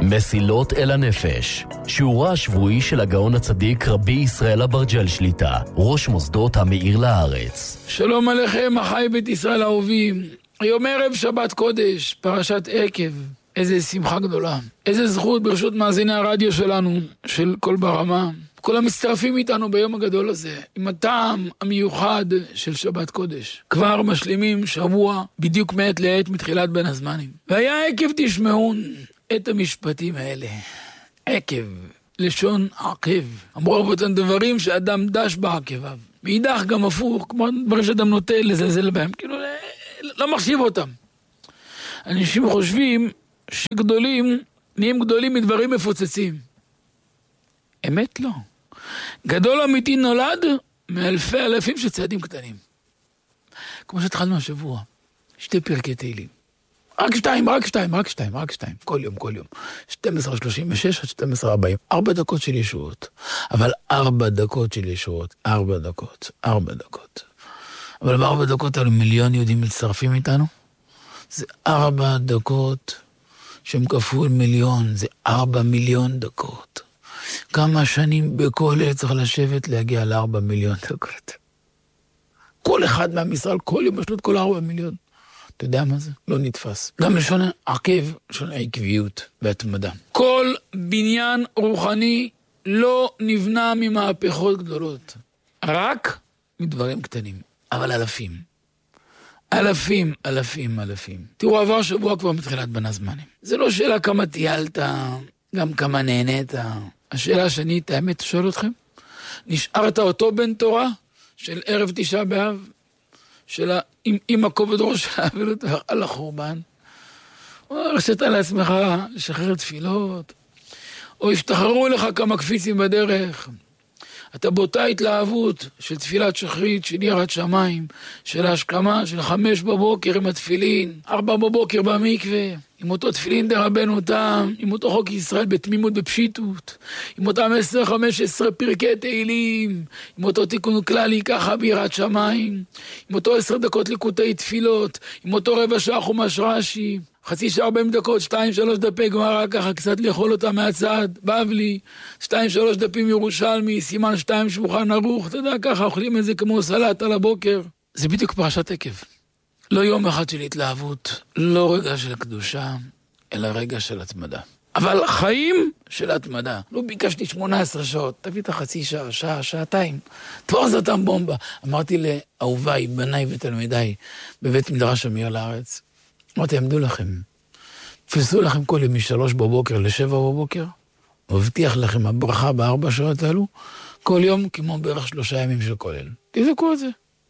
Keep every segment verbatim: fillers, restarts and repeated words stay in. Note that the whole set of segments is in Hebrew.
מסילות אל הנפש, שיעורה השבועי של הגאון הצדיק רבי ישראל אברג'ל שליטה, ראש מוסדות המאיר לארץ. שלום עליכם אחי בית ישראל האהובים. היום ערב שבת קודש, פרשת עקב. איזה שמחה גדולה, איזה זכות ברשות מאזיני הרדיו שלנו, של כל ברמה. כל המצטרפים איתנו ביום הגדול הזה, עם הטעם המיוחד של שבת קודש. כבר משלימים שבוע בדיוק מעת לעת מתחילת בין הזמנים. והיה עקב תשמעון את המשפטים האלה. עקב, לשון עקב. אמרו רבותינו דברים שאדם דש בעקביו. מאידך גם הפוך, כמו דברים שאדם נוטה לזלזל בהם, כאילו לא מחשיב אותם. אנשים חושבים שגדולים נהיים גדולים מדברים מפוצצים. אמת לא. גדול אמיתי נולד מאלפי אלפים של צעדים קטנים. כמו שהתחלנו השבוע, שתי פרקי תהילים. רק שתיים, רק שתיים, רק שתיים, רק שתיים. כל יום, כל יום. שתים עשרה שלושים ושש עד שתים עשרה ארבעים. ארבע דקות של ישועות. אבל ארבע דקות של ישועות. ארבע דקות. ארבע דקות. אבל בארבע דקות האלו מיליון יהודים מצטרפים איתנו. זה ארבע דקות שהם כפול מיליון. זה ארבע מיליון דקות. כמה שנים בכל עת צריך לשבת להגיע לארבע מיליון דקות. כל אחד מהמישראל, כל יום יש לו את כל ארבע מיליון. אתה יודע מה זה? לא נתפס. גם לשון עקב, לשון עקביות והתמדה. כל בניין רוחני לא נבנה ממהפכות גדולות. רק מדברים קטנים. אבל אלפים. אלפים, אלפים, אלפים. תראו, עבר שבוע כבר מתחילת בין הזמנים. זה לא שאלה כמה טיילת, גם כמה נהנית. השאלה שאני, את האמת, שואל אתכם, נשארת אותו בן תורה של ערב תשעה באב, של עם, עם הכובד ראש האבלות על החורבן, או הרשת לעצמך לשחרר תפילות, או השתחררו לך כמה קפיצים בדרך, אתה באותה התלהבות של תפילת שחרית, של יראת שמיים, של ההשכמה, של חמש בבוקר עם התפילין, ארבע בבוקר במקווה, עם אותו תפילין דרבנו תם, עם אותו חוק ישראל בתמימות בפשיטות, עם אותם עשר חמש עשרה פרקי תהילים, עם אותו תיקון כללי ככה ביראת שמיים, עם אותו עשר דקות ליקוטי תפילות, עם אותו רבע שעה חומש רש"י, חצי שעה ארבעים דקות, שתיים שלוש דפי גמרא, ככה קצת לאכול אותה מהצד, בבלי, שתיים שלוש דפים ירושלמי, סימן שתיים שולחן ערוך, אתה יודע, ככה אוכלים את זה כמו סלט על הבוקר. זה בדיוק פרשת עקב. לא יום אחד של התלהבות, לא רגע של קדושה, אלא רגע של התמדה. אבל חיים של התמדה. לא ביקשתי שמונה עשרה שעות, תביא את החצי שעה, שעה, שעתיים. תפוס אותם בומבה. אמרתי לאהוביי, בניי ותלמידיי, בבית מדרש המאיר לארץ, אמרתי, עמדו לכם, תפסו לכם כל יום משלוש בבוקר לשבע בבוקר, מבטיח לכם הברכה בארבע שעות האלו, כל יום כמו בערך שלושה ימים של כולל. תבדקו את זה.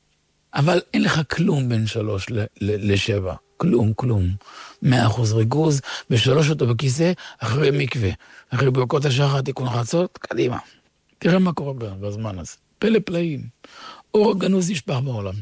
אבל אין לך כלום בין שלוש ל- ל- לשבע. כלום, כלום. מאה אחוז ריכוז, בשלוש אותו בכיסא, אחרי מקווה. אחרי ברכות השחר, תיקון חצות, קדימה. תראה מה קורה בזמן הזה. פלא פלאים. אור הגנוז נשפך בעולם.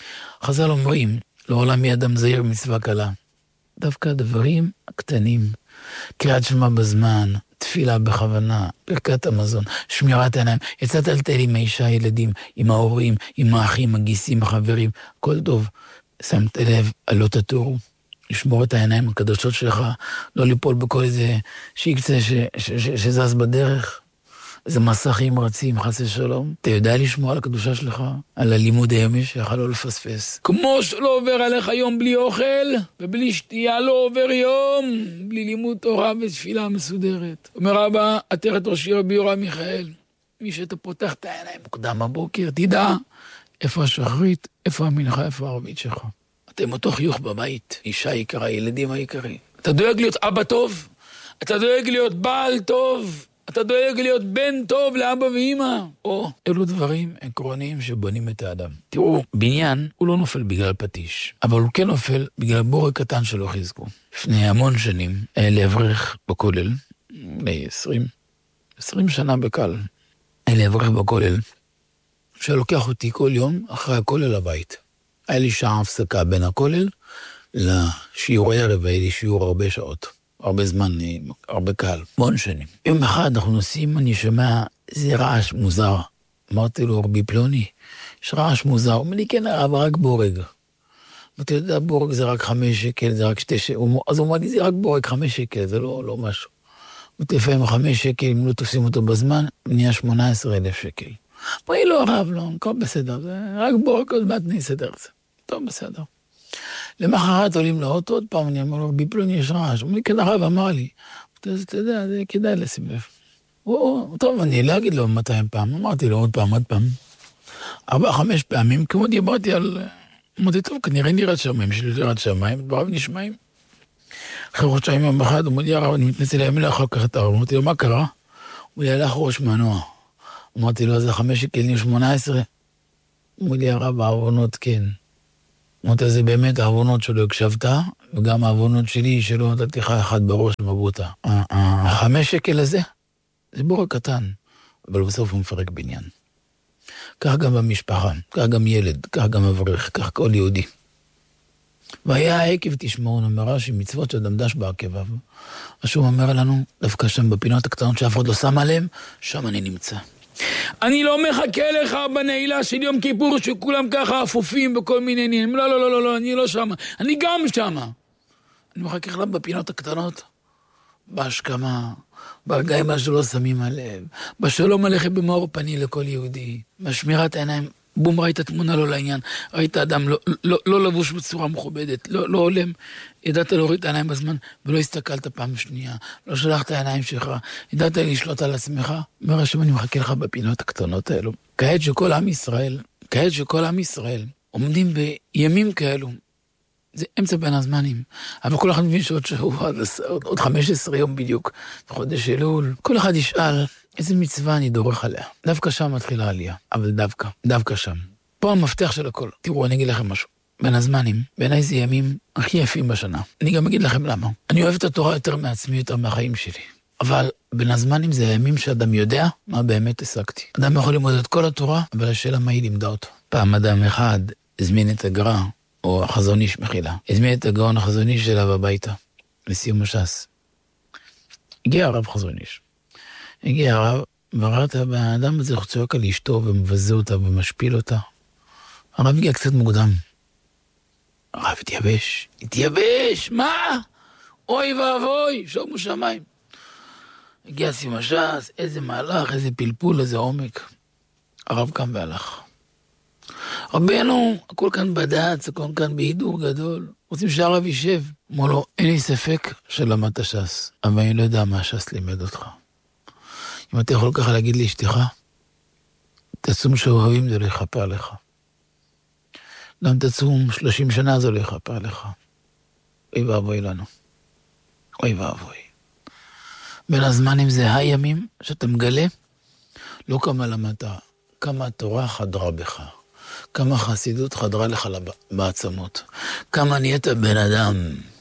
חז"ל אומרים, לעולם יהיה אדם זהיר מצווה קלה. דווקא הדברים הקטנים, קריאת שמע בזמן, תפילה בכוונה, ברכת המזון, שמירת העיניים, יצאת על תל עם האישה, הילדים, עם ההורים, עם האחים, הגיסים, החברים, הכל טוב. שמת לב, לא תטורו, לשמור את העיניים הקדושות שלך, לא ליפול בכל איזה שיקצה ש- ש- ש- שזז בדרך. איזה מסכים רצים, חסי שלום. אתה יודע לשמוע על הקדושה שלך? על הלימוד היומי שלך לא לפספס. כמו שלא עובר עליך יום בלי אוכל, ובלי שתייה לא עובר יום, בלי לימוד תורה ותפילה מסודרת. אומר רבא, עטרת ראשי רבי יורם מיכאל, מי שאתה פותח את העיניים מוקדם בבוקר, תדע איפה השחרית, איפה המנחה, איפה הערבית שלך. אתה עם אותו חיוך בבית, אישה יקרה, ילדים היקרים. אתה דואג להיות אבא טוב, אתה דואג להיות בעל טוב, אתה דואג להיות בן טוב לאבא ואמא. או, אלו דברים עקרוניים שבונים את האדם. תראו, בניין הוא לא נופל בגלל פטיש, אבל הוא כן נופל בגלל בורג קטן שלא חיזקו. לפני המון שנים, היה לאברך בכולל, ב-עשרים, עשרים שנה בקל, היה לאברך בכולל, שלוקח אותי כל יום אחרי הכולל הבית. היה לי שעה הפסקה בין הכולל לשיעור הערב, היה לי שיעור הרבה שעות. הרבה זמן, הרבה קהל, המון שנים. יום אחד אנחנו נוסעים, אני שומע איזה רעש מוזר. אמרתי לו, רבי פלוני, יש רעש מוזר. הוא אומר לי, כן, אבל רק בורג. ואתה יודע, בורג זה רק חמש שקל, זה רק שתי שקל. אז הוא אומר לי, זה רק בורג, חמש שקל, זה לא, לא משהו. לפעמים חמש שקל, אם לא תופסים אותו בזמן, נהיה שמונה עשרה אלף שקל. בואי לא הרב, לא, הכל בסדר, זה רק בוא, רק עוד מעט נסדר את זה. טוב, בסדר. למחרת עולים לאוטו, עוד פעם אני אומר לו, בפלוני יש רעש. הוא מכן הרב אמר לי, אתה יודע, זה כדאי לשים לב. טוב, אני לא אגיד לו מאתיים פעם, אמרתי לו עוד פעם, עוד פעם. ארבע, חמש פעמים, כמו דיברתי על... אמרתי, טוב, כנראה נראית שמיים, שלי נראית שמיים, דבריו נשמעים. אחרי חודשיים יום אחד, הוא מודיע הרב, אני מתנצל, אני לא יכול לקחת את הרב. אמרתי לו, מה קרה? הוא הלך ראש מנוע. אמרתי לו, זה חמש שקל, נהיה שמונה עשרה. הוא מודיע הרב, העוונות, כן. אמרתי, זה באמת העוונות שלא הקשבת, וגם העוונות שלי שלא נתתי לך אחד בראש מבוטה. החמש שקל הזה, זה בור קטן, אבל בסוף הוא מפרק בניין. כך גם במשפחה, כך גם ילד, כך גם אברך, כך כל יהודי. והיה העקב תשמעון, אומר שמצוות שאדם דש בעקביו. אז הוא אומר לנו, דווקא שם בפינות הקטנות שאף אחד לא שם עליהם, שם אני נמצא. אני לא מחכה לך בנעילה של יום כיפור שכולם ככה אפופים בכל מיני עניינים. לא, לא, לא, לא, לא, אני לא שם. אני גם שם. אני מחכה לך בפינות הקטנות, בהשכמה, ברגעים מה שלא שמים עליהם, בשלום עליכם במאור פני לכל יהודי, בשמירת העיניים, בום, ראית תמונה לא לעניין, ראית אדם לא, לא, לא לבוש בצורה מכובדת, לא, לא עולם, ידעת להוריד את העיניים בזמן, ולא הסתכלת פעם שנייה, לא שלחת העיניים שלך, ידעת לשלוט על עצמך, אומר השם, אני מחכה לך בפינות הקטנות האלו. כעת שכל עם ישראל, כעת שכל עם ישראל, עומדים בימים כאלו, זה אמצע בין הזמנים, אבל כל אחד מבין שעוד שבוע, עוד, עוד חמישה עשר יום בדיוק, חודש אלול, כל אחד ישאל, איזה מצווה אני דורך עליה. דווקא שם מתחילה העלייה, אבל דווקא, דווקא שם. פה המפתח של הכל. תראו, אני אגיד לכם משהו. בין הזמנים, בעיניי זה ימים הכי יפים בשנה. אני גם אגיד לכם למה. אני אוהב את התורה יותר מעצמי, יותר מהחיים שלי. אבל בין הזמנים זה הימים שאדם יודע מה באמת השגתי. אדם יכול ללמוד את כל התורה, אבל השאלה מה היא לימדה אותו. פעם אדם אחד הזמין את הגר"א, או החזון איש מחילה. הזמין את הגאון החזון איש שלה הביתה, לסיום הש"ס. הגיע הרב חזון איש. הגיע הרב, וראית, והאדם הזה צועק על אשתו ומבזה אותה ומשפיל אותה. הרב הגיע קצת מוקדם. הרב התייבש, התייבש, מה? אוי ואבוי, שומו שמיים. הגיע סיום הש"ס, איזה מהלך, איזה פלפול, איזה עומק. הרב קם והלך. רבנו, הכל כאן בד"ץ, הכל כאן בהידור גדול. רוצים שהרב יישב. אמרו לו, אין לי ספק שלמדת ש"ס, אבל אני לא יודע מה ש"ס לימד אותך. אם אתה יכול ככה להגיד לאשתך, תצום שאוהבים זה לא יכפר לך. גם תצום שלושים שנה זה לא יכפר לך. אוי ואבוי לנו. אוי ואבוי. בין הזמנים זה הימים שאתה מגלה, לא כמה למדת, כמה התורה חדרה בך. כמה חסידות חדרה לך בעצמות. כמה נהיית בן אדם.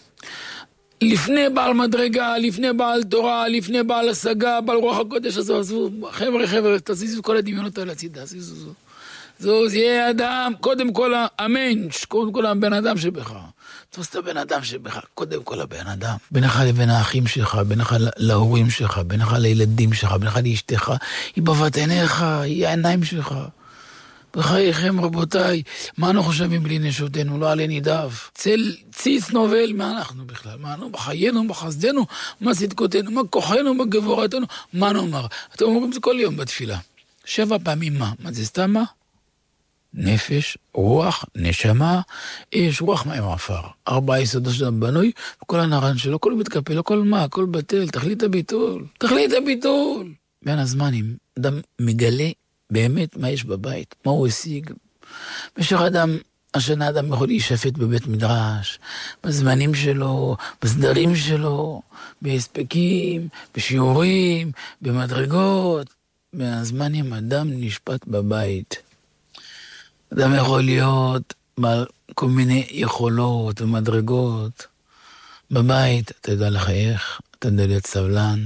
לפני בעל מדרגה, לפני בעל תורה, לפני בעל השגה, בעל רוח הקודש הזו, עזבו, חבר'ה, חבר'ה, תזיזו כל הדמיונות האלה הצידה, תזיזו זו. זו, זה יהיה אדם, קודם כל המנש, קודם כל הבן אדם שבך. תפוס את הבן אדם שבך, קודם כל הבן אדם. בינך לבין האחים שלך, בינך להורים שלך, בינך לילדים שלך, בינך לאשתך, היא בבת עיניך, היא העיניים שלך. בחייכם רבותיי, מה אנחנו חושבים בלי נשותנו? לא עלי נידב. צל ציץ נובל, מה אנחנו בכלל? מה אנחנו בחיינו, בחסדנו, מה צדקותינו, מה כוחנו, בגבורתנו, מה נאמר? אתם אומרים זה כל יום בתפילה. שבע פעמים מה? מה זה סתם מה? נפש, רוח, נשמה, אש, רוח מים עפר. ארבע יסודות שאדם בנוי, וכל הנרן שלו, הכל מתקפל, הכל מה, הכל בטל, תכלית הביטול. תכלית הביטול! בין הזמנים, אדם מגלה באמת מה יש בבית, מה הוא השיג. במשך אדם, השנה אדם יכול להישפט בבית מדרש, בזמנים שלו, בסדרים שלו, בהספקים, בשיעורים, במדרגות. מהזמנים אדם נשפט בבית. אדם יכול להיות בעל כל מיני יכולות ומדרגות. בבית אתה יודע לחייך, אתה יודע להיות סבלן,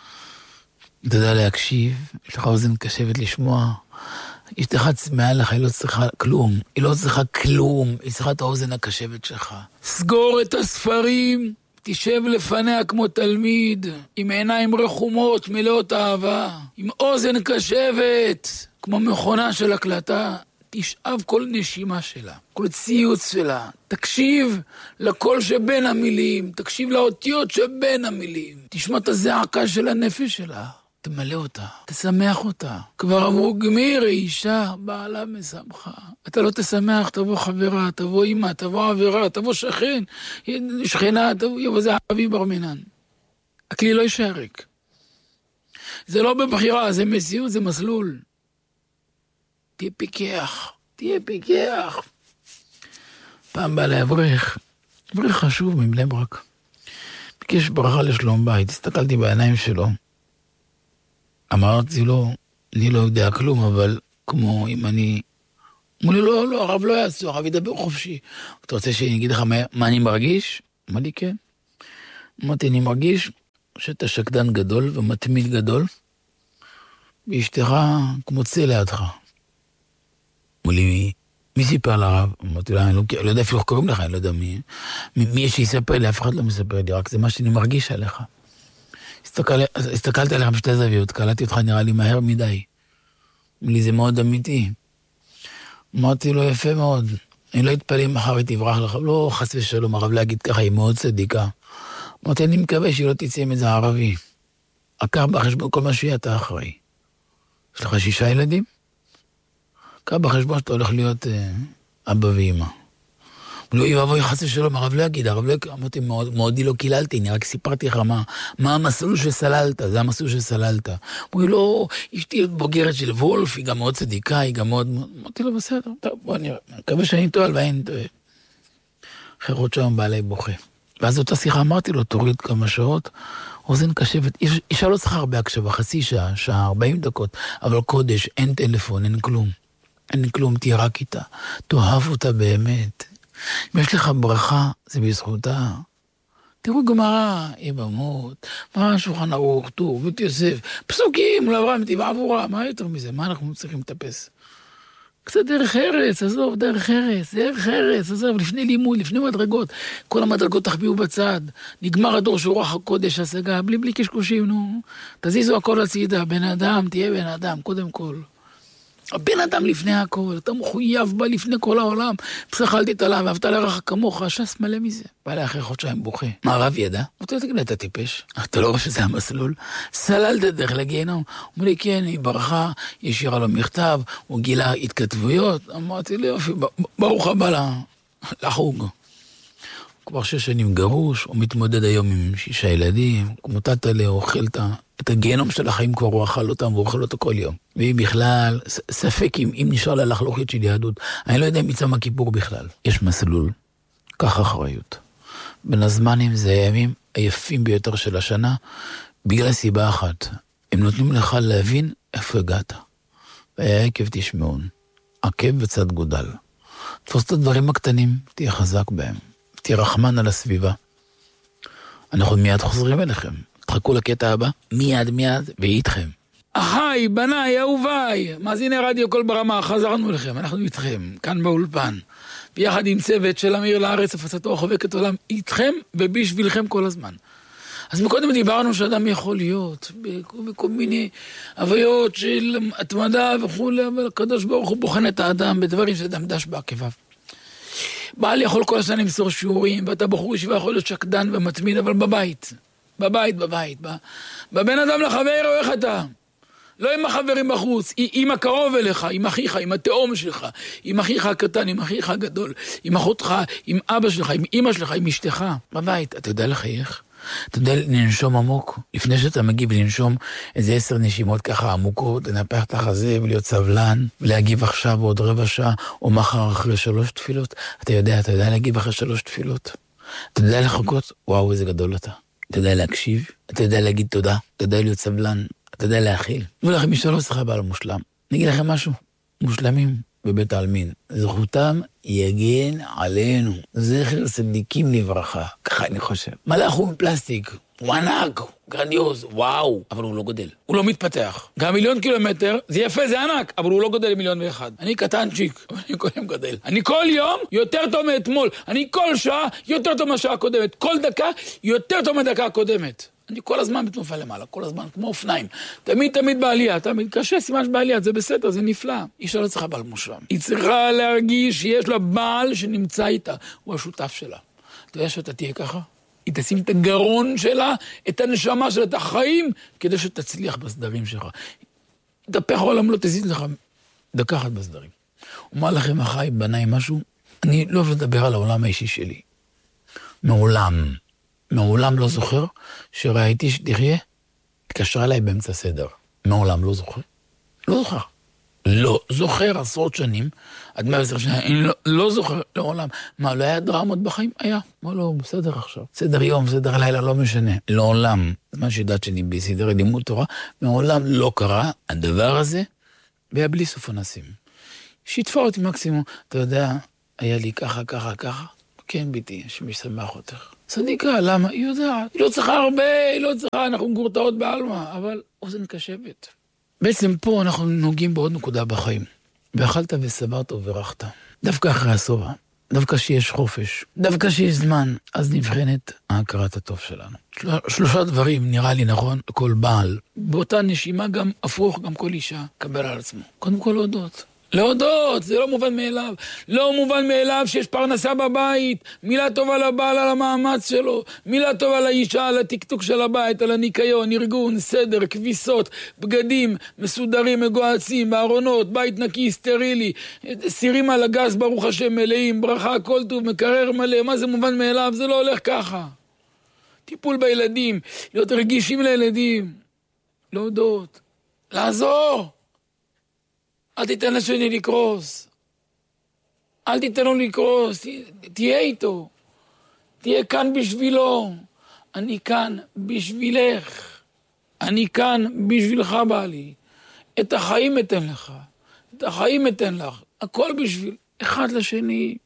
אתה יודע להקשיב, יש לך אוזן קשבת לשמוע. אשתך מעל לך, היא לא צריכה כלום. היא לא צריכה כלום, היא צריכה את האוזן הקשבת שלך. סגור את הספרים, תשב לפניה כמו תלמיד, עם עיניים רחומות, מלאות אהבה, עם אוזן קשבת, כמו מכונה של הקלטה. תשאב כל נשימה שלה, כל ציוץ שלה. תקשיב לקול שבין המילים, תקשיב לאותיות שבין המילים. תשמע את הזעקה של הנפש שלה. תמלא אותה, תשמח אותה. כבר אמרו, גמיר, אישה, בעלה משמחה. אתה לא תשמח, תבוא חברה, תבוא אמא, תבוא עבירה, תבוא שכן, שכנה, תבוא, יבוא זה אבי בר מינן. הכלי לא יישאר ריק. זה לא בבחירה, זה מציאות, זה מסלול. תהיה פיקח, תהיה פיקח. פעם בא לאברך, אברך חשוב מבני ברק. ביקש ברכה לשלום בית, הסתכלתי בעיניים שלו. אמרתי לו, אני לא יודע כלום, אבל כמו אם אני... אמרו לי, לא, לא, הרב לא יעשו, הרב ידבר חופשי. אתה רוצה שאני אגיד לך מה, מה אני מרגיש? אמר לי, כן. אמרתי, אני מרגיש שאתה שקדן גדול ומתמיד גדול, ואשתך כמו צא לידך. אמרו לי, מי, מי סיפר לרב? אמרתי לה, אני לא, לא יודע אפילו איך קוראים לך, אני לא יודע מי. מי יש שיספר לי, אף אחד לא מספר לי, רק זה מה שאני מרגיש עליך. הסתכל, הסתכלתי עליך בשתי זוויות, קלטתי אותך נראה לי מהר מדי. אמרו לי, זה מאוד אמיתי. אמרתי לו, יפה מאוד. אני לא אתפלא אם מחר היא תברח לך. לא, חס ושלום, הרב להגיד ככה, היא מאוד צדיקה. אמרתי, אני מקווה שהיא לא תצא מזה ערבי. עקר בחשבון כל מה שהיא אתה אחראי. יש לך שישה ילדים? עקר בחשבון שאתה הולך להיות אה, אבא ואמא. לא, היא אבוי חס ושלום, הרב לא יגיד, הרב לא יגיד. אמרתי, מאוד, מאודי לא קיללתי, אני רק סיפרתי לך מה, מה המסלול שסללת, זה המסלול שסללת. אמרתי, לא, אשתי בוגרת של וולף, היא גם מאוד צדיקה, היא גם מאוד... אמרתי לו, בסדר, טוב, בוא נראה, אני מקווה שאני טועה, ואין טועה. אחרי חודשיים בעלי בוכה. ואז אותה שיחה אמרתי לו, תוריד כמה שעות, אוזן קשבת, אישה לא צריכה הרבה הקשבה, חצי שעה, שעה, ארבעים דקות, אבל קודש, אין טלפון, אין כלום. אין כלום, תהיה רק איתה. תאהב אותה באמת. אם יש לך ברכה, זה בזכותה. תראו גמרא, יבמות, מה שולחן ערוך, טור, בית יוסף, פסוקים, לאברהם, טבע עבורה, מה יותר מזה? מה אנחנו צריכים לטפס? קצת דרך ארץ, עזוב, דרך ארץ, דרך ארץ, עזוב, לפני לימוד, לפני מדרגות, כל המדרגות תחביאו בצד, נגמר הדור שהוא רוח הקודש השגה, בלי בלי קשקושים, נו, תזיזו הכל הצידה, בן אדם, תהיה בן אדם, קודם כל. הבן אדם לפני הכל, אתה מחויב בה לפני כל העולם, פסחלתי את עליו, ואהבת לרעך כמוך, השס מלא מזה. בא לה אחרי חודשיים בוכה. מה הרב ידע? אתה תגיד, אתה טיפש? אתה לא רואה שזה המסלול? סללת דרך לגיהנום. אומר לי, כן, היא ברכה, היא השאירה לו מכתב, הוא גילה התכתבויות. אמרתי לי, יופי, ברוך הבא לחוג. כבר שש שנים גרוש, הוא מתמודד היום עם שישה ילדים, כמו תתלה, הוא אוכל את הגיהנום של החיים, כבר הוא אכל אותם, הוא אוכל אותו כל יום. והיא בכלל, ספק אם, אם נשאר לה לחלוכית של יהדות, אני לא יודע אם יצא מהכיפור בכלל. יש מסלול, כך אחריות. בין הזמנים זה הימים היפים ביותר של השנה, בגלל סיבה אחת, הם נותנים לך להבין איפה הגעת. והיה עקב תשמעון, עקב בצד גודל. תפוס את הדברים הקטנים, תהיה חזק בהם. תהיה רחמן על הסביבה. אנחנו מיד חוזרים אליכם. תחכו לקטע הבא, מיד מיד, ואיתכם. אחי, בניי, אהוביי, מאזיני רדיו כל ברמה, חזרנו לכם, אנחנו איתכם, כאן באולפן, ביחד עם צוות של אמיר לארץ, הפצתו החובקת עולם, איתכם ובשבילכם כל הזמן. אז מקודם דיברנו שאדם יכול להיות בכל מיני הוויות של התמדה וכו', אבל הקדוש ברוך הוא בוחן את האדם בדברים שאדם דש בעקביו. בעל יכול כל השנה למסור שיעורים, ואתה בחור ישיבה יכול להיות שקדן ומתמיד, אבל בבית, בבית, בבית, בבין אדם לחבר, או איך אתה? לא עם החברים בחוץ, עם הקרוב אליך, עם אחיך, עם התאום שלך, עם אחיך הקטן, עם אחיך הגדול, עם אחותך, עם אבא שלך, עם אמא שלך, עם אשתך. בבית, אתה יודע לחייך? אתה יודע לנשום עמוק? לפני שאתה מגיב לנשום איזה עשר נשימות ככה עמוקות, לנפח את החזה ולהיות סבלן, ולהגיב עכשיו עוד רבע שעה, או מחר אחרי שלוש תפילות. אתה יודע, אתה יודע להגיב אחרי שלוש תפילות. אתה יודע לחכות, וואו, איזה גדול אתה. אתה יודע להקשיב, אתה יודע להגיד תודה, אתה יודע להיות סבלן, אתה יודע להכיל. ולכם מי שלא צריכה בעל מושלם. אני אגיד לכם משהו, מושלמים בבית העלמין. זכותם יגן עלינו. זכר צדיקים לברכה. ככה אני חושב. מלאך הוא מפלסטיק. הוא ענק, גרנדיוז, וואו. אבל הוא לא גודל. הוא לא מתפתח. גם מיליון קילומטר, זה יפה, זה ענק, אבל הוא לא גודל למיליון ואחד. אני קטנצ'יק, אבל אני כל יום גודל. אני כל יום יותר טוב מאתמול. אני כל שעה יותר טוב מהשעה הקודמת. כל דקה יותר טוב מהדקה הקודמת. אני כל הזמן בתנופה למעלה, כל הזמן, כמו אופניים. תמיד, תמיד בעלייה, תמיד קשה, סימן שבעלייה, זה בסדר, זה נפלא. אישה לא צריכה בעל מושלם. היא צריכה להרגיש שיש לה בעל שנמצא איתה, הוא השותף שלה. אתה יודע שאתה תהיה ככה? היא תשים את הגרון שלה, את הנשמה שלה, את החיים, כדי שתצליח בסדרים שלך. תפח העולם לא תזיז לך דקה אחת בסדרים. אומר לכם, אחי, בניי משהו, אני לא אוהב לדבר על העולם האישי שלי. מעולם, מעולם לא זוכר שראיתי שתחיה, התקשרה אליי באמצע סדר. מעולם לא זוכר. לא זוכר. לא זוכר עשרות שנים, עד מאה ועשר שנים, אני לא, לא זוכר לעולם. מה, לא היה דרמות בחיים? היה. מה לא, בסדר עכשיו. סדר יום, סדר לילה, לא משנה. לעולם, מה שידעת שאני בסדר לימוד תורה, מעולם לא קרה הדבר הזה, והיה בלי סוף אנסים. שיתפה אותי מקסימום, אתה יודע, היה לי ככה, ככה, ככה. כן, ביתי, שמשמח אותך. צדיקה, למה? היא יודעת. היא לא צריכה הרבה, היא לא צריכה, אנחנו גורטאות בעלמה, אבל אוזן קשבת. בעצם פה אנחנו נוגעים בעוד נקודה בחיים. ואכלת וסברת וברכת. דווקא אחרי הסובה, דווקא שיש חופש, דווקא שיש זמן, אז נבחנת ההכרת הטוב שלנו. של... שלושה דברים נראה לי נכון לכל בעל. באותה נשימה גם הפוך, גם כל אישה, קבל על עצמו. קודם כל להודות. להודות, זה לא מובן מאליו. לא מובן מאליו שיש פרנסה בבית, מילה טובה לבעל על המאמץ שלו, מילה טובה לאישה על הטקטוק של הבית, על הניקיון, ארגון, סדר, כביסות, בגדים, מסודרים, מגועצים, בארונות, בית נקי, סטרילי, סירים על הגז, ברוך השם, מלאים, ברכה, כל טוב, מקרר מלא, מה זה מובן מאליו? זה לא הולך ככה. טיפול בילדים, להיות רגישים לילדים, להודות, לעזור. אל תיתן לשני לקרוס. אל תיתן לו לקרוס. תהיה איתו. תהיה כאן בשבילו. אני כאן בשבילך. אני כאן בשבילך, בעלי. את החיים אתן לך. את החיים אתן לך. הכל בשביל אחד לשני.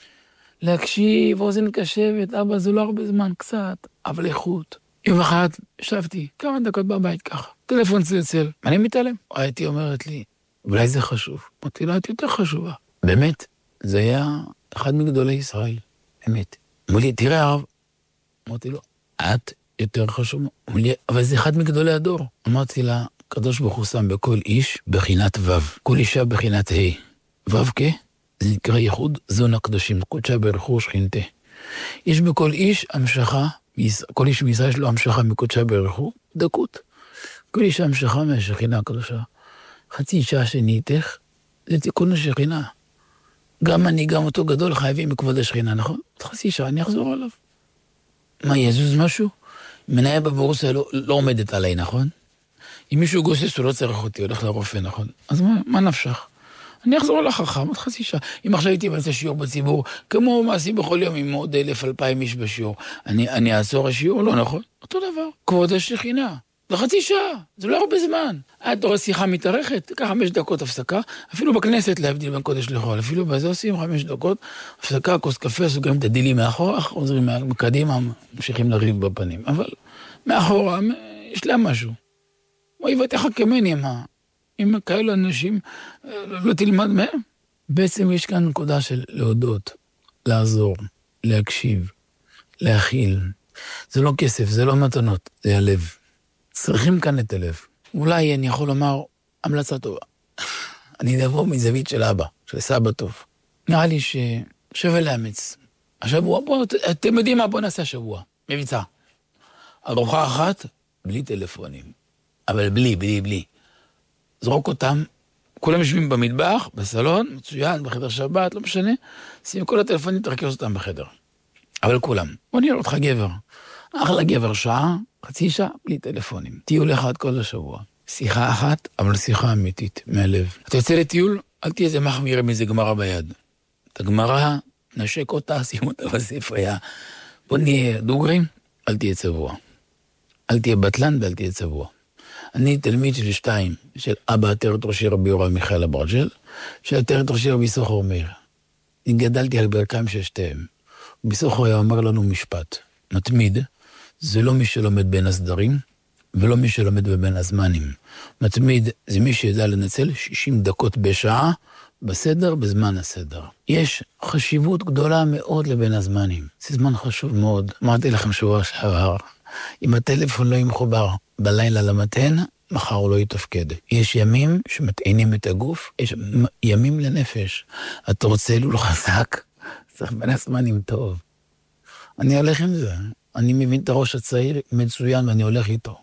להקשיב, אוזן קשבת. אבא, זה לא הרבה זמן, קצת. אבל איכות. יום אחד ישבתי כמה דקות בבית ככה. טלפון צלצל. אני מתעלם. הייתי אומרת לי, אולי זה חשוב. אמרתי לה, את יותר חשובה. באמת, זה היה אחד מגדולי ישראל. באמת. אמרו לי, תראה הרב. אמרתי לו, את יותר חשובה. אמרו לי, אבל זה אחד מגדולי הדור. אמרתי לה, קדוש ברוך הוא שם בכל איש בחינת ו'. כל אישה בחינת ה'. ו' כ? זה נקרא ייחוד זון הקדושים. קודשה ברכו שכינתה. יש בכל איש המשכה, כל איש מישראל יש לו המשכה מקודשה ברכו, דקות. כל איש המשכה מהשכינה הקדושה. חצי שעה שניתך, זה תיקון השכינה. גם אני, גם אותו גדול חייבים מכבוד השכינה, נכון? חצי שעה, אני אחזור עליו. מה, יזוז משהו? מנהל בבורסה לא, לא עומדת עליי, נכון? אם מישהו גוסס, הוא לא צריך אותי, הולך לרופא, נכון? אז מה, מה נפשך? אני אחזור לחכם, עוד חצי שעה. אם עכשיו הייתי בעצה שיעור בציבור, כמו מעשי בכל יום עם עוד אלף, אלפיים איש בשיעור, אני, אני אעצור השיעור? לא נכון? אותו דבר. כבוד השכינה. זה חצי שעה, זה לא הרבה זמן. עד תורה שיחה מתארכת, ככה חמש דקות הפסקה, אפילו בכנסת להבדיל בין קודש לחול, אפילו בזה עושים חמש דקות, הפסקה, כוס קפה, סוגרים את הדילים מאחורה, חוזרים מקדימה, ממשיכים לריב בפנים. אבל מאחורה, יש להם משהו. אוי, ותחכה ממני, מה? אם כאלה אנשים לא תלמד מהם? בעצם יש כאן נקודה של להודות, לעזור, להקשיב, להכיל. זה לא כסף, זה לא מתנות, זה הלב. צריכים כאן את הלב. אולי אני יכול לומר המלצה טובה. אני אדבר מזווית של אבא, של סבא טוב. נראה לי ששווה לאמץ. השבוע, בוא, אתם יודעים מה? בוא נעשה השבוע. מבצע. ארוחה אחת, בלי טלפונים. אבל בלי, בלי, בלי. זרוק אותם, כולם יושבים במטבח, בסלון, מצוין, בחדר שבת, לא משנה. שים כל הטלפונים, תרכז אותם בחדר. אבל כולם. בוא נראה אותך גבר. אחלה גבר שעה, חצי שעה, בלי טלפונים. טיול אחד כל השבוע. שיחה אחת, אבל שיחה אמיתית, מהלב. אתה יוצא לטיול, אל תהיה איזה מחמיר עם איזה גמרא ביד. את הגמרא, נשק אותה, שים אותה בספרייה. בוא נהיה דוגרים, אל תהיה צבוע. אל תהיה בטלן ואל תהיה צבוע. אני תלמיד של שתיים, של אבא עטרת ראשי רבי יורם מיכאל אברג'ל, של עטרת ראשי רבי סוחר מאיר. אני גדלתי על ברכיים של שתיהם. בסוחר היה אומר לנו משפט, מתמיד, זה לא מי שלומד בין הסדרים, ולא מי שלומד בבין הזמנים. מתמיד זה מי שידע לנצל שישים דקות בשעה, בסדר, בזמן הסדר. יש חשיבות גדולה מאוד לבין הזמנים. זה זמן חשוב מאוד. אמרתי לכם שבוע שעבר, אם הטלפון לא ימחובר בלילה למתן, מחר הוא לא יתפקד. יש ימים שמטעינים את הגוף, יש ימים לנפש. אתה רוצה לול חזק, צריך בין הזמנים טוב. אני הולך עם זה. אני מבין את הראש הצעיר מצוין ואני הולך איתו.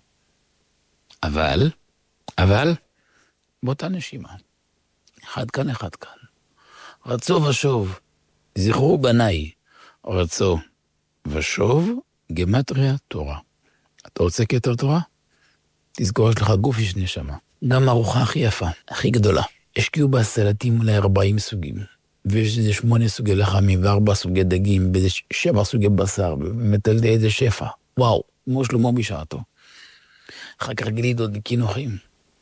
אבל, אבל, באותה נשימה. אחד כאן, אחד כאן. רצו ושוב, זכרו בניי, רצו ושוב, גמטריה תורה. אתה רוצה כתר תורה? תזכור, יש לך גוף יש נשמה. גם ארוחה הכי יפה, הכי גדולה. השקיעו בה סלטים ל-ארבעים סוגים. ויש איזה שמונה סוגי לחמים, וארבע סוגי דגים, ואיזה שבע סוגי בשר, ומטלדי איזה שפע. וואו, כמו שלמה בשעתו. אחר כך גלידות וכינוחים.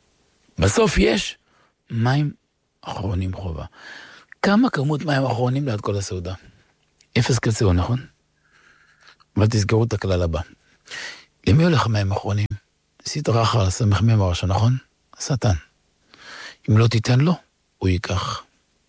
בסוף יש מים אחרונים חובה. כמה כמות מים אחרונים ליד כל הסעודה? אפס קצהו, נכון? אבל תזכרו את הכלל הבא. למי הולך מים אחרונים? סדרה אחר, סמך מי מרשה, נכון? השטן. אם לא תיתן לו, הוא ייקח.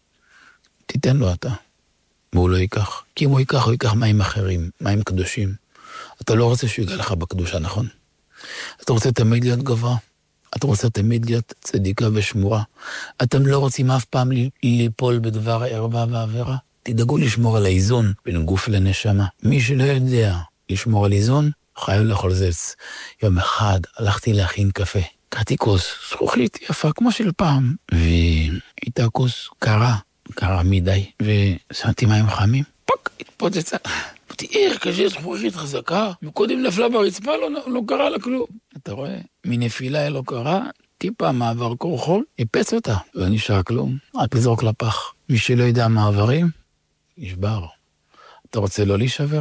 תיתן לו אתה, והוא לא ייקח. כי אם הוא ייקח, הוא ייקח מים אחרים, מים קדושים. אתה לא רוצה שהוא ייגע לך בקדושה, נכון? אתה רוצה תמיד להיות גבוה. אתה רוצה תמיד להיות צדיקה ושמורה. אתם לא רוצים אף פעם ליפול בדבר הערווה והעבירה. תדאגו לשמור על האיזון בין גוף לנשמה. מי שלא יודע לשמור על איזון, חייב לאכול זץ. יום אחד הלכתי להכין קפה. קראתי כוס, זכוכית יפה כמו של פעם. והייתה כוס קרה, קרה מדי. ושמתי מים חמים. פוק, התפוצצה. תראה, קשה זכוכית חזקה. וקודם נפלה ברצפה, לא, לא קרה לה כלום. אתה רואה? מנפילה לא קרה, טיפה מעבר קורחול, יפץ אותה. לא נשאר כלום. רק לזרוק לפח. מי שלא ידע מעברים, נשבר. אתה רוצה לא להישבר?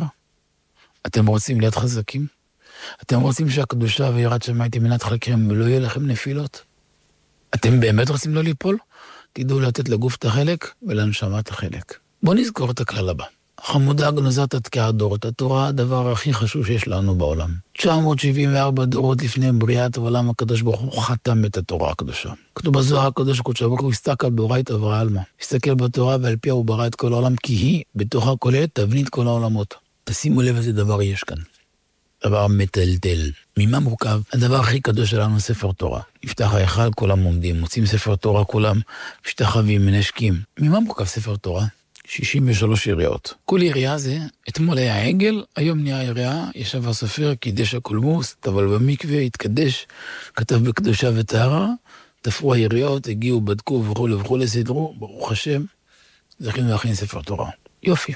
אתם רוצים להיות חזקים? אתם רוצים שהקדושה ויראת שמיים תמנת חלקכם ולא יהיה לכם נפילות? אתם באמת רוצים לא ליפול? תדעו לתת לגוף את החלק ולנשמה את החלק. בואו נזכור את הכלל הבא. חמודה גנוזת התקיעה דורות, התורה הדבר הכי חשוב שיש לנו בעולם. תשע מאות שבעים וארבע דורות לפני בריאת העולם הקדוש ברוך הוא חתם את התורה הקדושה. כתוב בזוהר הקדוש קודש ברוך הוא הסתכל באורייתא ועלמא. הסתכל בתורה ועל פיה הוא ברא את כל העולם, כי היא בתוכה כוללת תבנית כל העולמות. תשימו לב איזה דבר יש כאן. דבר מטלטל. ממה מורכב? הדבר הכי קדוש שלנו ספר תורה. יפתח ההיכל, כולם עומדים, מוצאים ספר תורה, כולם משתחווים, מנשקים. ממה מורכב ספר תורה? שישים ושלוש יריעות. כל יריעה זה, אתמול היה העגל, היום נהיה יריעה, ישב הסופר, קידש הקולמוס, טבל במקווה, התקדש, כתב בקדושה וטהרה, תפרו היריעות, הגיעו, בדקו וכו' וכו' לסדרו, ברוך השם, זכינו להכין ספר תורה. יופי.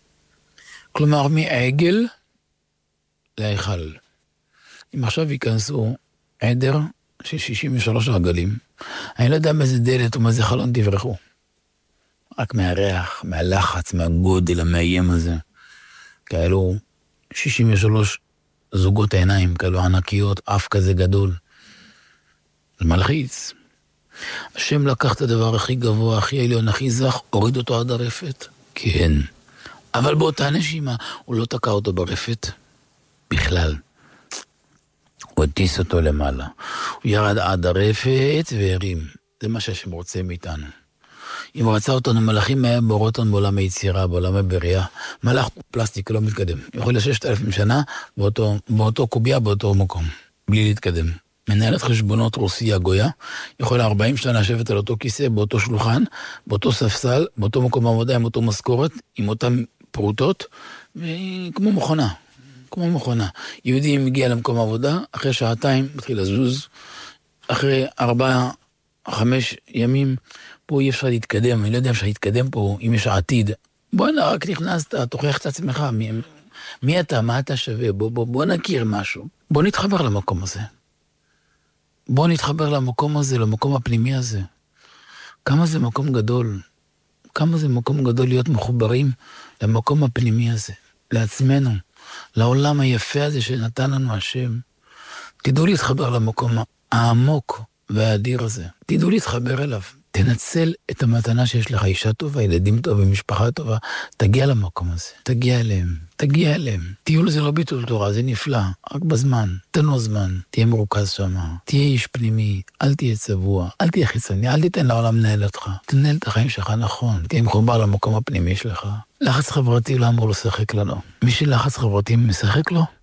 כלומר, מהעגל להיכל. אם עכשיו ייכנסו עדר של שישים ושלוש רגלים, אני לא יודע מאיזה דלת ומה זה חלון תברחו. רק מהריח, מהלחץ, מהגודל, המאיים הזה. כאלו שישים ושלוש זוגות עיניים, כאלו ענקיות, אף כזה גדול. זה מלחיץ. השם לקח את הדבר הכי גבוה, הכי עליון, הכי זך, הוריד אותו עד הרפת. כן. אבל באותה נשימה, הוא לא תקע אותו ברפת. בכלל. הוא הטיס אותו למעלה. הוא ירד עד הרפת והרים. זה מה שהשם רוצה מאיתנו. אם הוא רצה אותנו מלאכים היה בורא אותנו בעולם היצירה, בעולם הבריאה. מלאך פלסטיק לא מתקדם. יכול לששת אלפים שנה באותו, באותו קוביה, באותו מקום. בלי להתקדם. מנהלת חשבונות רוסיה גויה, יכול ארבעים שנה לשבת על אותו כיסא, באותו שולחן, באותו ספסל, באותו מקום עבודה, עם אותו משכורת, עם אותם פרוטות, וכמו מכונה. כמו מכונה. יהודי מגיע למקום עבודה, אחרי שעתיים מתחיל לזוז, אחרי ארבעה, חמש ימים, פה אי אפשר להתקדם, אני לא יודע אפשר להתקדם פה, אם יש עתיד. בוא נראה, רק נכנסת, תוכיח את עצמך, מי, מי אתה, מה אתה שווה, בוא, בוא, בוא נכיר משהו. בוא נתחבר למקום הזה. בוא נתחבר למקום הזה, למקום הפנימי הזה. כמה זה מקום גדול, כמה זה מקום גדול להיות מחוברים למקום הפנימי הזה, לעצמנו, לעולם היפה הזה שנתן לנו השם. תדעו להתחבר למקום העמוק והאדיר הזה. תדעו להתחבר אליו. תנצל את המתנה שיש לך, אישה טובה, ילדים טובים, משפחה טובה, תגיע למקום הזה, תגיע אליהם, תגיע אליהם. טיול זה לא ביטול תורה, זה נפלא, רק בזמן, תן לו זמן, תהיה מרוכז שמה, תהיה איש פנימי, אל תהיה צבוע, אל תהיה חיצוני, אל תיתן לעולם לנהל אותך, תנהל את החיים שלך נכון, תהיה מחובר למקום הפנימי שלך. לחץ חברתי לא אמור לשחק לנו. מי שלחץ חברתי משחק לו,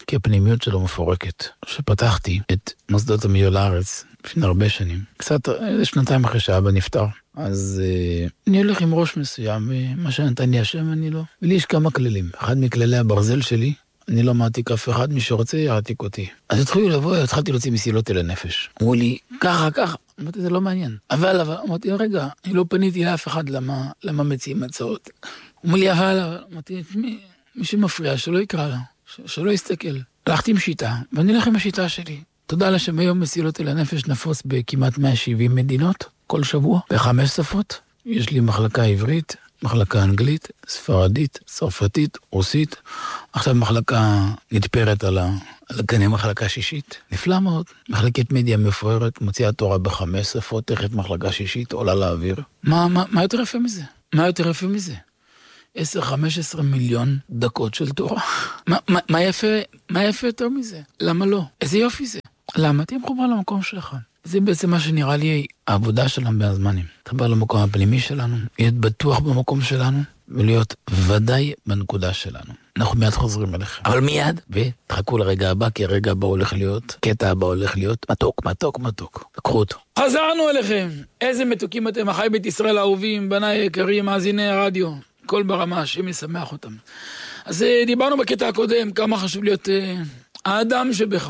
כי הפנימיות שלו מפורקת. כשפתחתי את מוסדות המאיר לארץ, לפני הרבה שנים, קצת, שנתיים אחרי שאבא נפטר, אז אה, אני הולך עם ראש מסוים, ומה שנתן לי השם אני לא. ולי יש כמה כללים. אחד מכללי הברזל שלי, אני לא מעתיק אף אחד, מי שרוצה יעתיק אותי. אז התחילו לבוא, התחלתי להוציא מסילות אל הנפש. אמרו לי, ככה, ככה. אמרתי, זה לא מעניין. אבל, אבל, אמרתי, רגע, אני לא פניתי לאף אחד, למה, למה מציעים הצעות. אמרו לי, אבל, אבל, אמרתי, מי, מי שמפריע, שלא יקרא לה, ש, שלא יסתכל. הלכתי עם שיטה, ואני הולך עם השיטה שלי. תודה לה שהיום מסילות אל הנפש נפוץ בכמעט מאה ושבעים מדינות, כל שבוע, בחמש שפות. יש לי מחלקה עברית, מחלקה אנגלית, ספרדית, צרפתית, רוסית. עכשיו מחלקה נתפרת על ה... על הכנה מחלקה שישית. נפלא מאוד. מחלקת מדיה מפוארת, מוציאה תורה בחמש שפות, תכף מחלקה שישית, עולה לאוויר. מה, מה, מה יותר יפה מזה? מה יותר יפה מזה? עשר חמש עשרה מיליון דקות של תורה. מה, מה, מה יפה, מה יפה יותר מזה? למה לא? איזה יופי זה? למה? תהיה מחובר למקום שלך. זה בעצם מה שנראה לי העבודה שלנו בהזמנים. תחבר למקום הפנימי שלנו, להיות בטוח במקום שלנו, ולהיות ודאי בנקודה שלנו. אנחנו מיד חוזרים אליכם. אבל מיד, ותחכו לרגע הבא, כי הרגע הבא הולך להיות, קטע הבא הולך להיות מתוק, מתוק, מתוק. תקחו אותו. חזרנו אליכם. איזה מתוקים אתם, אחי בית ישראל האהובים, בניי יקרים, מאזיני הרדיו. כל ברמה, השם ישמח אותם. אז דיברנו בקטע הקודם, כמה חשוב להיות אה, האדם שבך.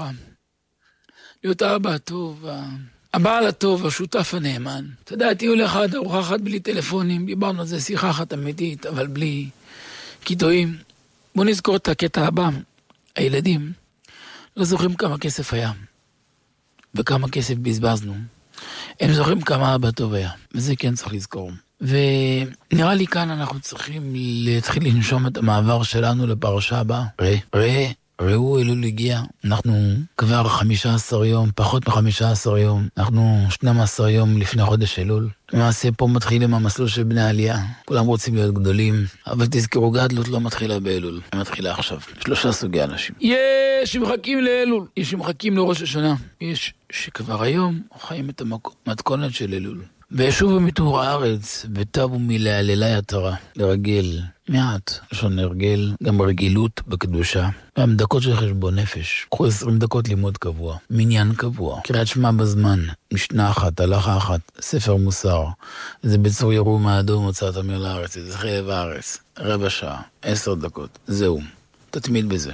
להיות האבא הטוב, הבעל הטוב, השותף הנאמן. אתה יודע, תהיו לאחד, ארוחה אחת בלי טלפונים, דיברנו על זה, שיחה אחת אמיתית, אבל בלי קיטועים. בואו נזכור את הקטע הבא. הילדים לא זוכרים כמה כסף היה, וכמה כסף בזבזנו. הם זוכרים כמה אבא טוב היה, וזה כן צריך לזכור. ונראה לי כאן אנחנו צריכים להתחיל לנשום את המעבר שלנו לפרשה הבאה. ראה, ראה. ראו אלול הגיע, אנחנו כבר חמישה עשר יום, פחות מ-חמישה עשר יום, אנחנו שנים עשר יום לפני חודש אלול. למעשה פה מתחילים המסלול של בני העלייה, כולם רוצים להיות גדולים, אבל תזכרו, גדלות לא מתחילה באלול, היא מתחילה עכשיו. שלושה סוגי אנשים. יש שמחכים לאלול, יש שמחכים לראש השנה, יש שכבר היום חיים את המתכונת של אלול. וישובו מתור הארץ, וטבו מלהללי התורה, לרגל מעט, לשון הרגל, גם רגילות בקדושה. גם דקות של חשבון נפש, קחו עשרים דקות לימוד קבוע, מניין קבוע, קריאת שמע בזמן, משנה אחת, הלכה אחת, ספר מוסר, זה בצור ירום האדום הוצאת המאיר לארץ, זה חלב הארץ, רבע שעה, עשר דקות, זהו, תתמיד בזה.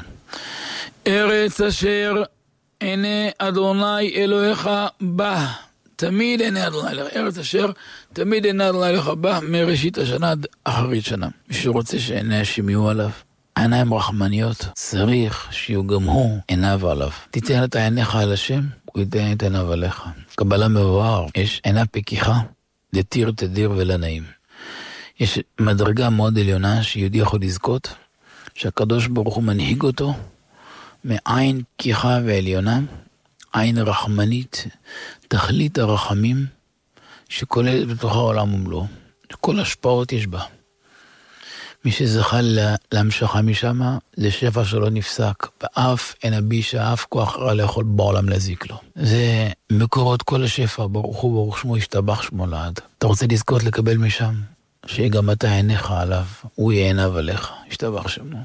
ארץ אשר עיני אדוני אלוהיך בה, תמיד עיני אדוני אלוהיך, ארץ אשר תמיד עיני אדוני אלוהיך בה, מראשית השנה עד אחרית שנה. מי שרוצה שעיני השם יהיו עליו, עיניים רחמניות, צריך שיהיו גם הוא עיניו עליו. תיתן את עיניך על השם, הוא ייתן את עיניו עליך. קבלה מבואר, יש עינה פקיחה, לתיר תדיר ולנעים. יש מדרגה מאוד עליונה שיהודי יכול לזכות, שהקדוש ברוך הוא מנהיג אותו, מעין פקיחה ועליונה, עין רחמנית, תכלית הרחמים, שכוללת בתוך העולם ומלואו. כל השפעות יש בה. מי שזכה להמשכה משם, זה שפע שלא נפסק, ואף אין הבישה, אף כוח רע לאכול בעולם להזיק לו. זה מקורות כל השפע, ברוך הוא ברוך שמו, ישתבח שמו לעד. אתה רוצה לזכות לקבל משם, שגם אתה עיניך עליו, הוא יהיה עיניו עליך, ישתבח שמו.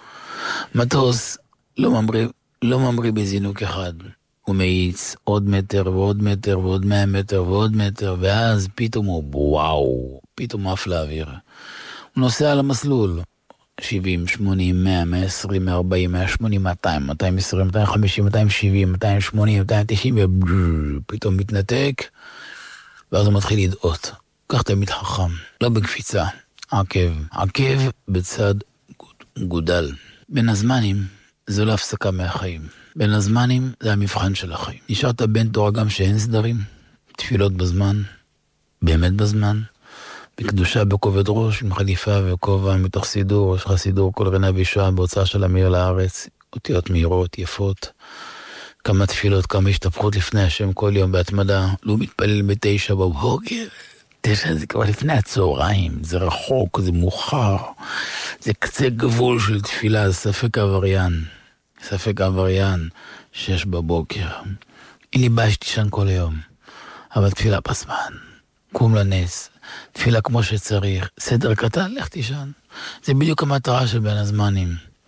מטוס לא ממריא, לא ממריא בזינוק אחד. הוא מאיץ עוד מטר ועוד מטר ועוד מאה מטר ועוד מטר, ואז פתאום הוא וואו, פתאום עף לאוויר. הוא נוסע על המסלול, שבעים, שמונים, מאה, מאה עשרים, מאה ארבעים, מאה שמונים, מאתיים, מאתיים עשרים, מאתיים חמישים, מאתיים שבעים, מאתיים שמונים, מאתיים תשעים, ופתאום מתנתק, ואז הוא מתחיל לדעות. כך תמיד חכם, לא בקפיצה, עקב, עקב בצד גודל. בין הזמנים, זו לא הפסקה מהחיים. בין הזמנים זה המבחן של החיים. נשארת בין תורה גם שאין סדרים, תפילות בזמן, באמת בזמן, בקדושה בכובד ראש, עם חליפה וכובע מתוך סידור, יש לך סידור כל רנה בישועה בהוצאה של המאיר לארץ, אותיות מהירות, יפות, כמה תפילות, כמה השתפכות לפני השם כל יום בהתמדה, לא מתפלל בתשע בבוקר, תשע זה כבר לפני הצהריים, זה רחוק, זה מוכר, זה קצה גבול של תפילה, זה ספק עבריין. ספק עבריין, שש בבוקר. אין לי בעיה שתישן כל היום, אבל תפילה בזמן, קום לנס, תפילה כמו שצריך, סדר קטן, לך תישן. זה בדיוק המטרה של בין הזמנים.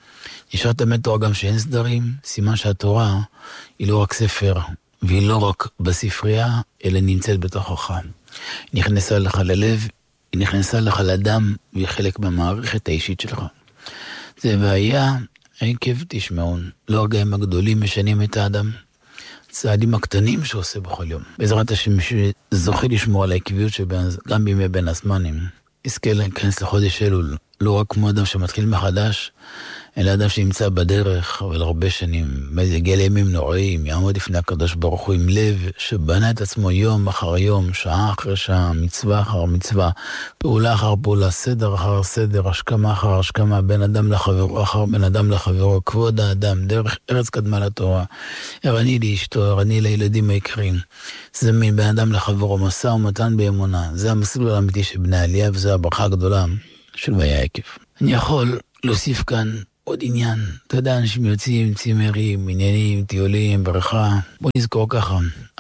ישר תלמד תורה גם שאין סדרים, סימן שהתורה היא לא רק ספר, והיא לא רק בספרייה, אלא נמצאת בתוכך. היא נכנסה לך ללב, היא נכנסה לך לדם, והיא חלק במערכת האישית שלך. זה והיה עקב תשמעון, לא הרגעים הגדולים משנים את האדם, צעדים הקטנים שעושה בכל יום. בעזרת השם שזוכה לשמור על העקביות שגם בימי בין הזמנים, יזכה להיכנס לחודש אלול, לא רק כמו אדם שמתחיל מחדש, אלא אדם שנמצא בדרך, אבל הרבה שנים, יגיע לימים נוראים, יעמוד לפני הקדוש ברוך הוא עם לב, שבנה את עצמו יום אחר יום, שעה אחר שעה, מצווה אחר מצווה, פעולה אחר פעולה, סדר אחר סדר, השכמה אחר השכמה, בין אדם לחברו, אחר בין אדם לחברו, כבוד האדם, דרך ארץ קדמה לתורה, ערני לאשתו, ערני לילדים העיקריים, זה בין אדם לחברו, מסע ומתן באמונה, זה המסלול האמיתי של בני עלייה, וזה הברכה הגדולה של והיה עקב. אני יכול להוסיף כאן עוד עניין, אתה יודע, אנשים יוצאים, צימרים, עניינים, טיולים, ברכה. בוא נזכור ככה,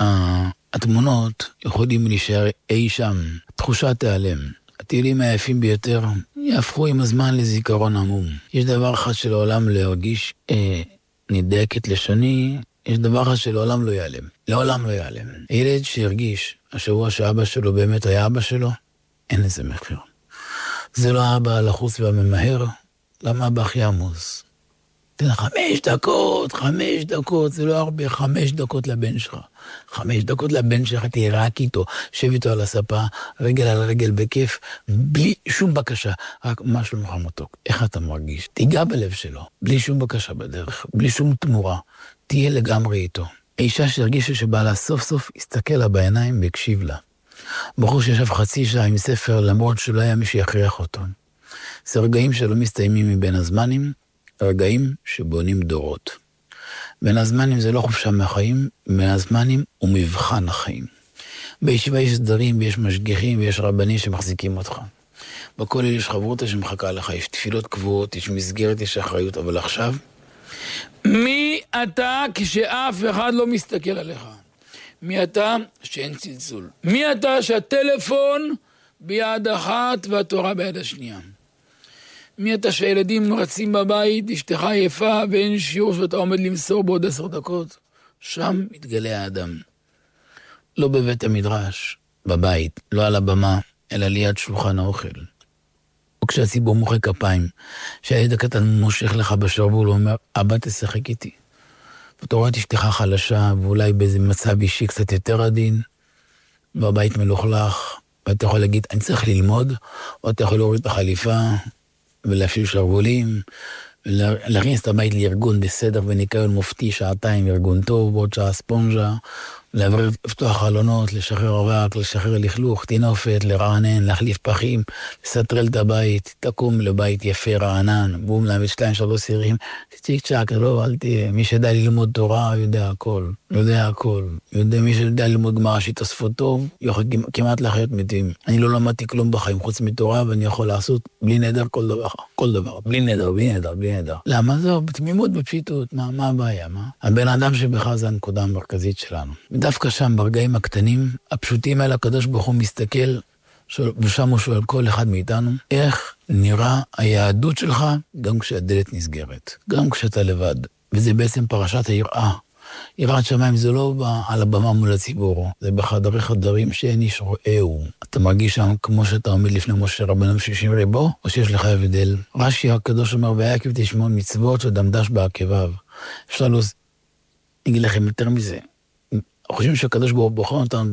התמונות יכולים להישאר אי שם, תחושה תיעלם. הטיולים היפים ביותר יהפכו עם הזמן לזיכרון עמום. יש דבר אחד שלעולם להרגיש אה, נדקת לשוני, יש דבר אחד שלעולם לא ייעלם. לעולם לא ייעלם. הילד שהרגיש השבוע שאבא שלו באמת היה אבא שלו, אין לזה מחיר. זה לא האבא לחוץ והממהר, למה אבא הכי עמוס? תן חמש דקות, חמש דקות, זה לא הרבה, חמש דקות לבן שלך. חמש דקות לבן שלך, תהיה רק איתו, שב איתו על הספה, רגל על רגל בכיף, בלי שום בקשה, רק משהו נורא מתוק. איך אתה מרגיש? תיגע בלב שלו, בלי שום בקשה בדרך, בלי שום תמורה, תהיה לגמרי איתו. האישה שהרגישה שבעלה סוף סוף הסתכל לה בעיניים והקשיב לה. בחור שישב חצי שעה עם ספר, למרות שלא היה מי שיכריח אותו. זה רגעים שלא מסתיימים מבין הזמנים, רגעים שבונים דורות. בין הזמנים זה לא חופשה מהחיים, בין הזמנים הוא מבחן החיים. בישיבה יש סדרים ויש משגיחים ויש רבנים שמחזיקים אותך. בכל אלה יש חברותה שמחכה לך, יש תפילות קבועות, יש מסגרת, יש אחריות, אבל עכשיו... מי אתה כשאף אחד לא מסתכל עליך? מי אתה שאין צלצול? מי אתה שהטלפון ביד אחת והתורה ביד השנייה? מי אתה שהילדים רצים בבית, אשתך יפה ואין שיעור שאתה עומד למסור בעוד עשר דקות? שם מתגלה האדם. לא בבית המדרש, בבית, לא על הבמה, אלא ליד שולחן האוכל. או כשהציבור מוחא כפיים, שהילד הקטן מושך לך בשרוול ואומר, אבא תשחק איתי. ואתה רואה את אשתך חלשה, ואולי באיזה מצב אישי קצת יותר עדין, והבית מלוכלך, ואתה יכול להגיד, אני צריך ללמוד, או אתה יכול להוריד את החליפה, ולהפשיל שרוולים, ולהכניס את הבית לארגון בסדר וניקיון מופתי, שעתיים ארגון טוב, בעוד שעה ספונג'ה, לעבר לפתוח חלונות, לשחרר אבק, לשחרר לכלוך, תינופת, לרענן, להחליף פחים, לסטרל את הבית, תקום לבית יפה רענן, בום להביא שתיים שלוש סירים, צ'יק צ'ק, לא, אל תהיה, מי שידע ללמוד תורה יודע הכל, יודע הכל, יודע, מי שידע ללמוד גמרא שיתוספות טוב, יכול כמעט לחיות מתים. אני לא למדתי כלום בחיים חוץ מתורה, ואני יכול לעשות בלי נדר כל דבר, כל דבר, בלי נדר, בלי נדר, בלי נדר. למה זהו? בתמימות, בפשיטות, מה, מה הבעיה, מה? הבן אדם שבך זה הנקודה המרכזית שלנו. דווקא שם, ברגעים הקטנים, הפשוטים האלה, הקדוש ברוך הוא מסתכל, ושם הוא שואל כל אחד מאיתנו, איך נראה היהדות שלך גם כשהדלת נסגרת, גם כשאתה לבד. וזה בעצם פרשת היראה. יראת שמיים זה לא על הבמה מול הציבור, זה בחדרי חדרים שאין איש רואהו. אתה מרגיש שם כמו שאתה עומד לפני משה רבנו שישים ריבו, או שיש לך הבדל. רש"י הקדוש אומר, והיה עקב תשמעון מצוות שדמדש בעקביו. אפשר לו, נגיד לכם יותר מזה. חושבים שהקדוש ברוך הוא בוחר אותנו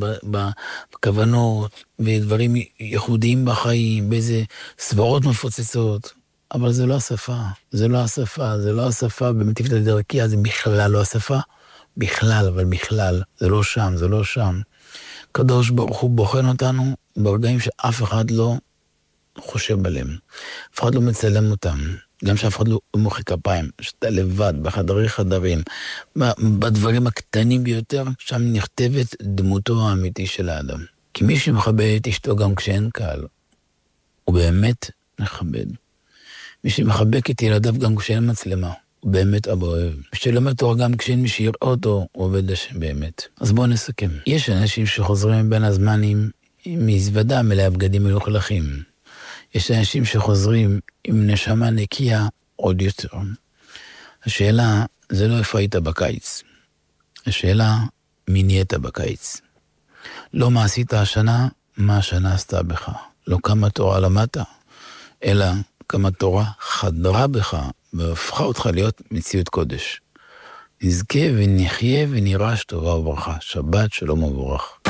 בכוונות ודברים ייחודיים בחיים, באיזה סברות מפוצצות, אבל זה לא השפה, זה לא השפה, זה לא השפה, במטיפת הדרכיה זה בכלל לא השפה, בכלל, אבל בכלל, זה לא שם, זה לא שם. הקדוש ברוך הוא בוחן אותנו ברגעים שאף אחד לא חושב עליהם, אף אחד לא מצלם אותם. גם שאף אחד לא מוחא כפיים, שאתה לבד, בחדרי חדרים, בדברים הקטנים ביותר, שם נכתבת דמותו האמיתי של האדם. כי מי שמכבד את אשתו גם כשאין קהל, הוא באמת מכבד. מי שמחבק את ילדיו גם כשאין מצלמה, הוא באמת אבא אוהב. מי שלומד תורה גם כשאין מי שיראה אותו, הוא עובד השם באמת. אז בואו נסכם. יש אנשים שחוזרים בין הזמנים עם מזוודה מלאה בגדים מלוכלכים. יש אנשים שחוזרים עם נשמה נקייה עוד יותר. השאלה, זה לא איפה היית בקיץ. השאלה, מי נהיית בקיץ. לא מה עשית השנה, מה השנה עשתה בך. לא כמה תורה למדת, אלא כמה תורה חדרה בך, והפכה אותך להיות מציאות קודש. נזכה ונחיה ונירש טובה וברכה. שבת שלום וברכה.